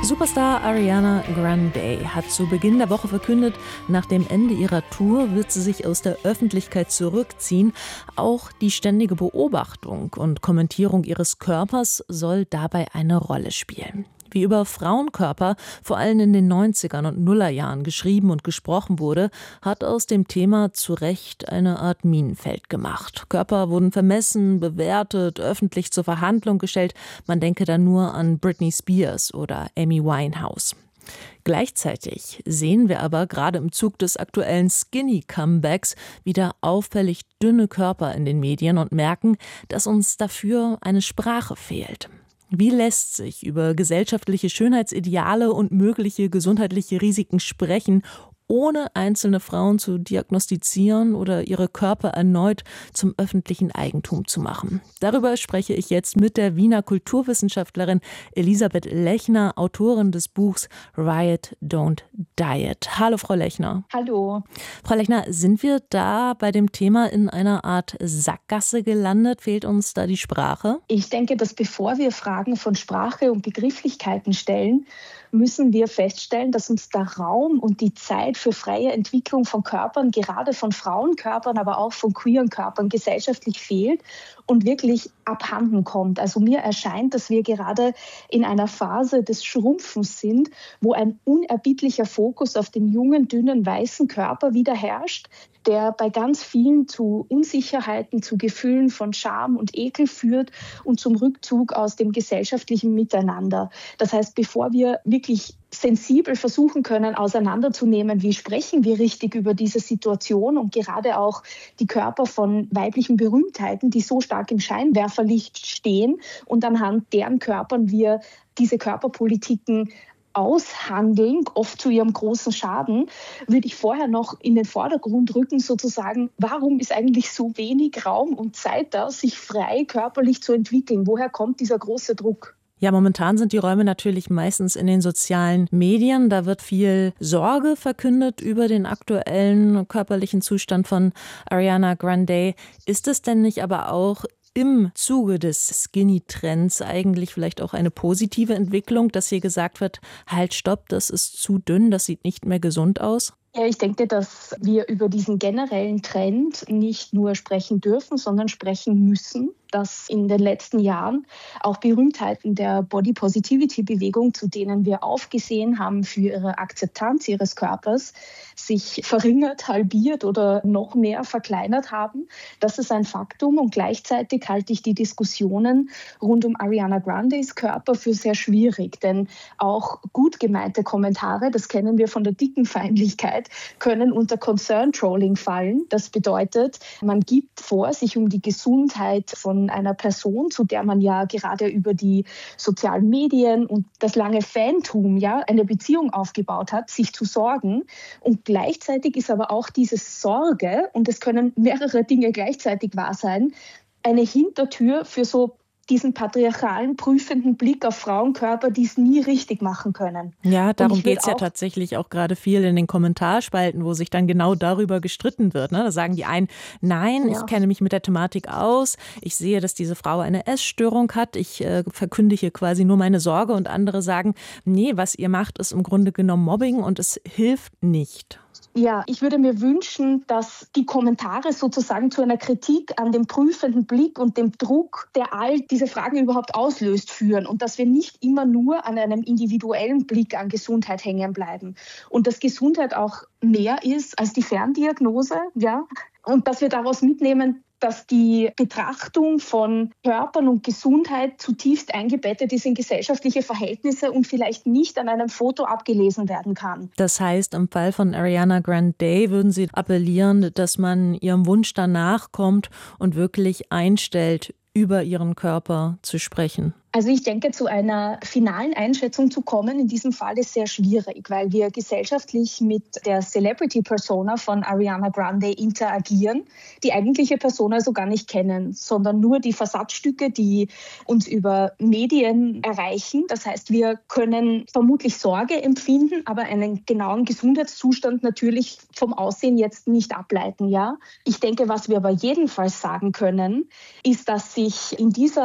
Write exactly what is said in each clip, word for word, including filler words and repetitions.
Superstar Ariana Grande hat zu Beginn der Woche verkündet, nach dem Ende ihrer Tour wird sie sich aus der Öffentlichkeit zurückziehen. Auch die ständige Beobachtung und Kommentierung ihres Körpers soll dabei eine Rolle spielen. Wie über Frauenkörper vor allem in den neunzigern und Nullerjahren geschrieben und gesprochen wurde, hat aus dem Thema zu Recht eine Art Minenfeld gemacht. Körper wurden vermessen, bewertet, öffentlich zur Verhandlung gestellt. Man denke da nur an Britney Spears oder Amy Winehouse. Gleichzeitig sehen wir aber gerade im Zug des aktuellen Skinny-Comebacks wieder auffällig dünne Körper in den Medien und merken, dass uns dafür eine Sprache fehlt. Wie lässt sich über gesellschaftliche Schönheitsideale und mögliche gesundheitliche Risiken sprechen, ohne einzelne Frauen zu diagnostizieren oder ihre Körper erneut zum öffentlichen Eigentum zu machen? Darüber spreche ich jetzt mit der Wiener Kulturwissenschaftlerin Elisabeth Lechner, Autorin des Buchs Riot, Don't Diet. Hallo, Frau Lechner. Hallo. Frau Lechner, sind wir da bei dem Thema in einer Art Sackgasse gelandet? Fehlt uns da die Sprache? Ich denke, dass bevor wir Fragen von Sprache und Begrifflichkeiten stellen, müssen wir feststellen, dass uns der Raum und die Zeit für freie Entwicklung von Körpern, gerade von Frauenkörpern, aber auch von queeren Körpern, gesellschaftlich fehlt und wirklich abhanden kommt. Also mir erscheint, dass wir gerade in einer Phase des Schrumpfens sind, wo ein unerbittlicher Fokus auf den jungen, dünnen, weißen Körper wieder herrscht, der bei ganz vielen zu Unsicherheiten, zu Gefühlen von Scham und Ekel führt und zum Rückzug aus dem gesellschaftlichen Miteinander. Das heißt, bevor wir wirklich sensibel versuchen können, auseinanderzunehmen, wie sprechen wir richtig über diese Situation und gerade auch die Körper von weiblichen Berühmtheiten, die so stark im Scheinwerferlicht stehen und anhand deren Körpern wir diese Körperpolitiken aushandeln, oft zu ihrem großen Schaden, würde ich vorher noch in den Vordergrund rücken, sozusagen, warum ist eigentlich so wenig Raum und Zeit da, sich frei körperlich zu entwickeln? Woher kommt dieser große Druck? Ja, momentan sind die Räume natürlich meistens in den sozialen Medien. Da wird viel Sorge verkündet über den aktuellen körperlichen Zustand von Ariana Grande. Ist es denn nicht aber auch im Zuge des Skinny-Trends eigentlich vielleicht auch eine positive Entwicklung, dass hier gesagt wird, halt, stopp, das ist zu dünn, das sieht nicht mehr gesund aus? Ja, ich denke, dass wir über diesen generellen Trend nicht nur sprechen dürfen, sondern sprechen müssen, dass in den letzten Jahren auch Berühmtheiten der Body-Positivity-Bewegung, zu denen wir aufgesehen haben für ihre Akzeptanz ihres Körpers, sich verringert, halbiert oder noch mehr verkleinert haben. Das ist ein Faktum und gleichzeitig halte ich die Diskussionen rund um Ariana Grandes Körper für sehr schwierig, denn auch gut gemeinte Kommentare, das kennen wir von der dicken Feindlichkeit, können unter Concern-Trolling fallen. Das bedeutet, man gibt vor, sich um die Gesundheit von einer Person, zu der man ja gerade über die sozialen Medien und das lange Fantum ja eine Beziehung aufgebaut hat, sich zu sorgen. Und gleichzeitig ist aber auch diese Sorge, und es können mehrere Dinge gleichzeitig wahr sein, eine Hintertür für so diesen patriarchalen, prüfenden Blick auf Frauenkörper, die es nie richtig machen können. Ja, darum geht es ja tatsächlich auch gerade viel in den Kommentarspalten, wo sich dann genau darüber gestritten wird. Ne? Da sagen die einen, nein, ja. ich kenne mich mit der Thematik aus, ich sehe, dass diese Frau eine Essstörung hat, ich äh, verkünde hier quasi nur meine Sorge, und andere sagen, nee, was ihr macht, ist im Grunde genommen Mobbing und es hilft nicht. Ja, ich würde mir wünschen, dass die Kommentare sozusagen zu einer Kritik an dem prüfenden Blick und dem Druck, der all diese Fragen überhaupt auslöst, führen und dass wir nicht immer nur an einem individuellen Blick an Gesundheit hängen bleiben und dass Gesundheit auch mehr ist als die Ferndiagnose, ja, und dass wir daraus mitnehmen, dass die Betrachtung von Körpern und Gesundheit zutiefst eingebettet ist in gesellschaftliche Verhältnisse und vielleicht nicht an einem Foto abgelesen werden kann. Das heißt, im Fall von Ariana Grande würden Sie appellieren, dass man ihrem Wunsch danach kommt und wirklich einstellt, über ihren Körper zu sprechen? Also ich denke, zu einer finalen Einschätzung zu kommen in diesem Fall ist sehr schwierig, weil wir gesellschaftlich mit der Celebrity-Persona von Ariana Grande interagieren, die eigentliche Person also gar nicht kennen, sondern nur die Versatzstücke, die uns über Medien erreichen. Das heißt, wir können vermutlich Sorge empfinden, aber einen genauen Gesundheitszustand natürlich vom Aussehen jetzt nicht ableiten. Ja? Ich denke, was wir aber jedenfalls sagen können, ist, dass sich in dieser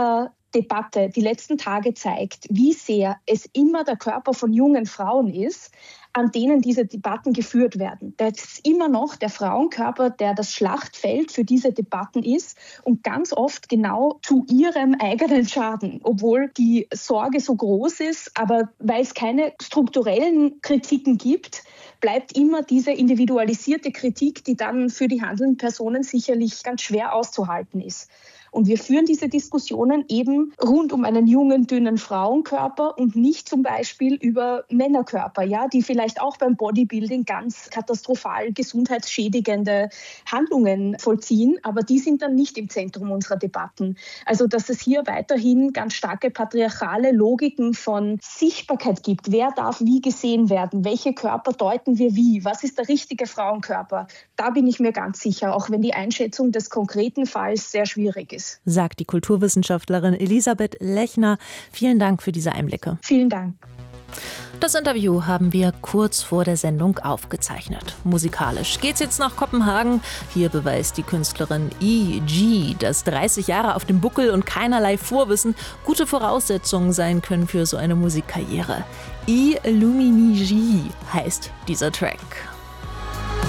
Debatte die letzten Tage zeigt, wie sehr es immer der Körper von jungen Frauen ist, an denen diese Debatten geführt werden. Das ist immer noch der Frauenkörper, der das Schlachtfeld für diese Debatten ist und ganz oft genau zu ihrem eigenen Schaden, obwohl die Sorge so groß ist, aber weil es keine strukturellen Kritiken gibt, bleibt immer diese individualisierte Kritik, die dann für die handelnden Personen sicherlich ganz schwer auszuhalten ist. Und wir führen diese Diskussionen eben rund um einen jungen, dünnen Frauenkörper und nicht zum Beispiel über Männerkörper, ja, die vielleicht auch beim Bodybuilding ganz katastrophal gesundheitsschädigende Handlungen vollziehen, aber die sind dann nicht im Zentrum unserer Debatten. Also dass es hier weiterhin ganz starke patriarchale Logiken von Sichtbarkeit gibt. Wer darf wie gesehen werden? Welche Körper deuten wir wie? Was ist der richtige Frauenkörper? Da bin ich mir ganz sicher, auch wenn die Einschätzung des konkreten Falls sehr schwierig ist. Sagt die Kulturwissenschaftlerin Elisabeth Lechner. Vielen Dank für diese Einblicke. Vielen Dank. Das Interview haben wir kurz vor der Sendung aufgezeichnet. Musikalisch geht's jetzt nach Kopenhagen. Hier beweist die Künstlerin E G, dass dreißig Jahre auf dem Buckel und keinerlei Vorwissen gute Voraussetzungen sein können für so eine Musikkarriere. E Lumini G heißt dieser Track.